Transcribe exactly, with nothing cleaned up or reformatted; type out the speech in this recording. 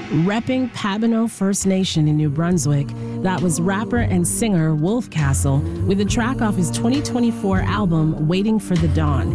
Repping Pabineau First Nation in New Brunswick, that was rapper and singer Wolf Castle with a track off his twenty twenty-four album, Waiting for the Dawn.